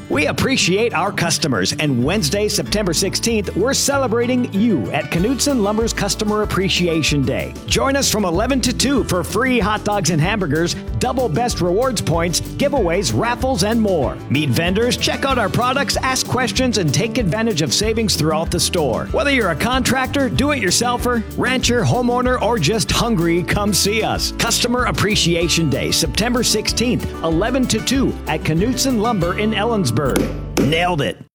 We appreciate our customers, and Wednesday, September 16th, we're celebrating you at Knutson Lumber's Customer Appreciation Day. Join us from 11 to 2 for free hot dogs and hamburgers, double best rewards points, giveaways, raffles, and more. Meet vendors, check out our products, ask questions, and take advantage of savings throughout the store. Whether you're a contractor, do-it-yourselfer, rancher, homeowner, or just hungry, come see us. Customer Appreciation Day, September 16th, 11 to 2 at Knutson Lumber in Ellensburg. Nailed it.